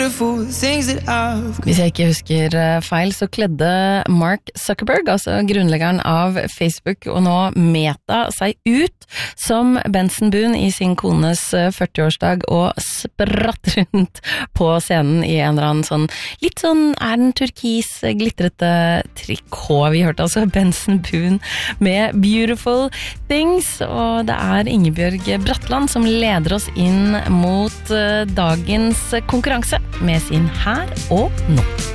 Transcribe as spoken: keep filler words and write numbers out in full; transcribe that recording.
Hvis jeg ikke husker feil, så kledde Mark Zuckerberg, altså grunnleggeren av Facebook, og nå Meta, seg ut som Benson Boone i sin kones førtiårsdag og spratt rundt på scenen i en eller annen sånn, litt sånn er den turkis glitrete trikot. Vi hørte altså Benson Boone med Beautiful Things, og det er Ingebjørg Bratland som leder oss inn mot dagens konkurranse med sin Her og Nå.